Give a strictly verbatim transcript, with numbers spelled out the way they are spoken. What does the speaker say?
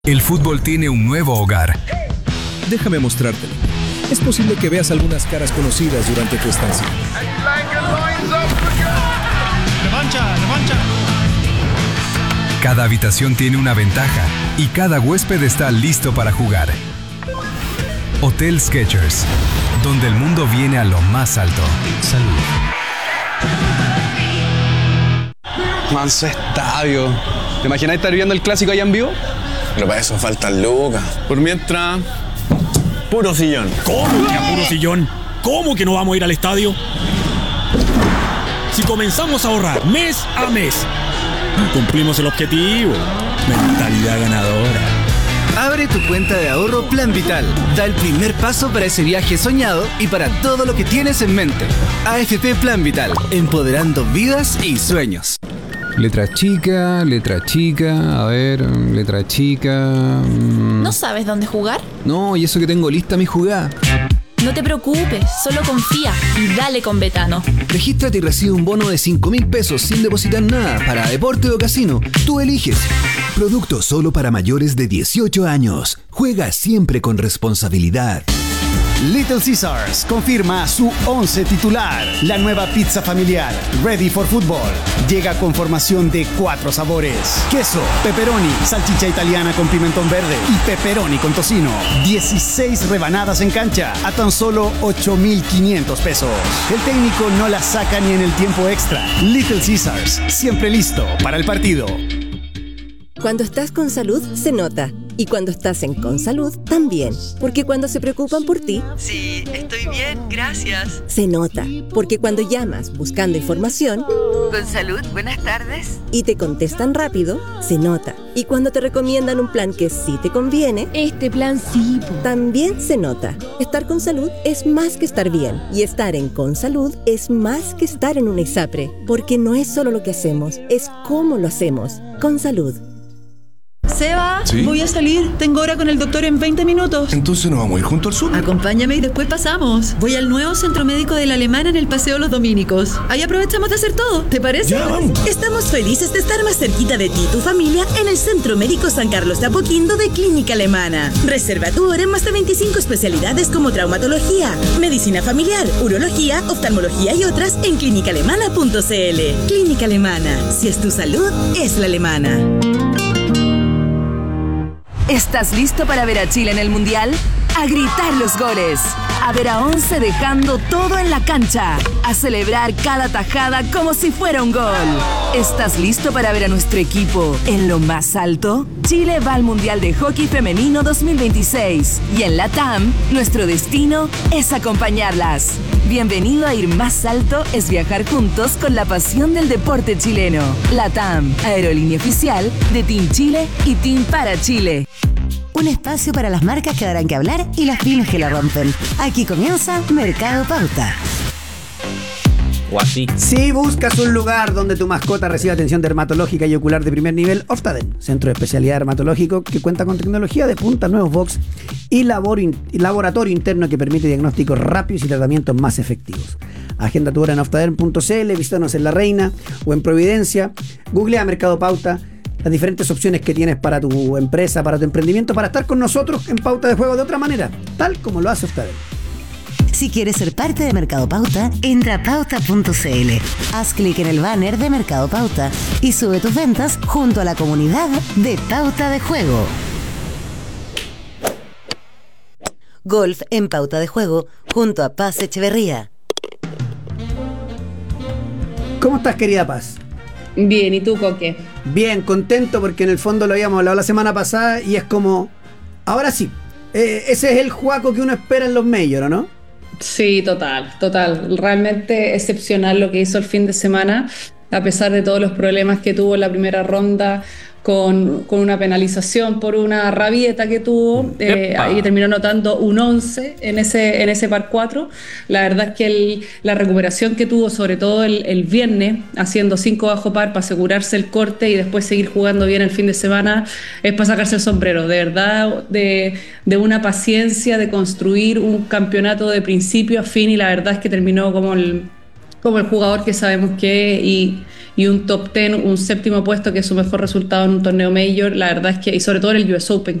El fútbol tiene un nuevo hogar. Déjame mostrártelo. Es posible que veas algunas caras conocidas durante tu estancia. ¡Revancha, revancha! Cada habitación tiene una ventaja y cada huésped está listo para jugar. Hotel Skechers, donde el mundo viene a lo más alto. Salud. Manso estadio. ¿Te imaginas estar viendo el clásico allá en vivo? Pero para eso faltan lucas. Por mientras, puro sillón. ¿Cómo que a puro sillón? ¿Cómo que no vamos a ir al estadio? Si comenzamos a ahorrar mes a mes, cumplimos el objetivo. Mentalidad ganadora. Abre tu cuenta de ahorro Plan Vital. Da el primer paso para ese viaje soñado y para todo lo que tienes en mente. A F P Plan Vital, empoderando vidas y sueños. Letra chica, letra chica, a ver, letra chica... Mmm. ¿No sabes dónde jugar? No, y eso que tengo lista mi jugada. No te preocupes, solo confía y dale con Betano. Regístrate y recibe un bono de cinco mil pesos sin depositar nada para deporte o casino. Tú eliges. Producto solo para mayores de dieciocho años. Juega siempre con responsabilidad. Little Caesars confirma su once titular. La nueva pizza familiar, Ready for Football, llega con formación de cuatro sabores: queso, pepperoni, salchicha italiana con pimentón verde y pepperoni con tocino. dieciséis rebanadas en cancha a tan solo ocho mil quinientos pesos. El técnico no la saca ni en el tiempo extra. Little Caesars, siempre listo para el partido. Cuando estás con salud, se nota. Y cuando estás en Consalud, también. Porque cuando se preocupan por ti... Sí, estoy bien, gracias. Se nota. Porque cuando llamas buscando información... Consalud, buenas tardes. Y te contestan rápido, se nota. Y cuando te recomiendan un plan que sí te conviene... Este plan sí. También se nota. Estar con salud es más que estar bien. Y estar en Consalud es más que estar en una ISAPRE. Porque no es solo lo que hacemos, es cómo lo hacemos. Consalud. Seba, ¿Sí? Voy a salir. Tengo hora con el doctor en veinte minutos. Entonces nos vamos a ir junto al sur. Acompáñame y después pasamos. Voy al nuevo centro médico de la Alemana en el Paseo Los Dominicos. Ahí aprovechamos de hacer todo. ¿Te parece? Ya, vamos. Estamos felices de estar más cerquita de ti y tu familia en el Centro Médico San Carlos de Apoquindo de Clínica Alemana. Reserva tu hora en más de veinticinco especialidades como traumatología, medicina familiar, urología, oftalmología y otras en clínica alemana punto c l. Clínica Alemana. Si es tu salud, es la alemana. ¿Estás listo para ver a Chile en el Mundial? A gritar los goles, a ver a once dejando todo en la cancha, a celebrar cada tajada como si fuera un gol. ¿Estás listo para ver a nuestro equipo en lo más alto? Chile va al Mundial de Hockey Femenino dos mil veintiséis y en la T A M nuestro destino es acompañarlas. Bienvenido a Ir Más Alto es viajar juntos con la pasión del deporte chileno. La T A M, aerolínea oficial de Team Chile y Team para Chile. Un espacio para las marcas que darán que hablar y las pymes que la rompen. Aquí comienza Mercado Pauta. O así. Si buscas un lugar donde tu mascota reciba atención dermatológica y ocular de primer nivel, Oftaden, centro de especialidad dermatológico que cuenta con tecnología de punta, nuevos box y, labor in- y laboratorio interno que permite diagnósticos rápidos y tratamientos más efectivos. Agenda tu hora en oftaden punto c l, visítanos en La Reina o en Providencia, googlea Mercado Pauta, las diferentes opciones que tienes para tu empresa, para tu emprendimiento, para estar con nosotros en Pauta de Juego de otra manera, tal como lo hace Oftaden. Si quieres ser parte de Mercado Pauta, entra a pauta punto c l. Haz clic en el banner de Mercado Pauta y sube tus ventas junto a la comunidad de Pauta de Juego. Golf en Pauta de Juego junto a Paz Echeverría. ¿Cómo estás, querida Paz? Bien, ¿y tú, Coque? Bien, contento porque en el fondo lo habíamos hablado la semana pasada y es como, ahora sí, eh, ese es el juaco que uno espera en los majors, ¿no? Sí, total, total. Realmente excepcional lo que hizo el fin de semana, a pesar de todos los problemas que tuvo en la primera ronda con, con una penalización por una rabieta que tuvo. Eh, ahí terminó anotando un once en ese, en ese par cuatro. La verdad es que el, la recuperación que tuvo, sobre todo el, el viernes, haciendo cinco bajo par para asegurarse el corte y después seguir jugando bien el fin de semana, es para sacarse el sombrero. De verdad, de, de una paciencia de construir un campeonato de principio a fin, y la verdad es que terminó como el, como el jugador que sabemos que es, y, y un top ten, un séptimo puesto, que es su mejor resultado en un torneo major. La verdad es que, y sobre todo en el U S Open,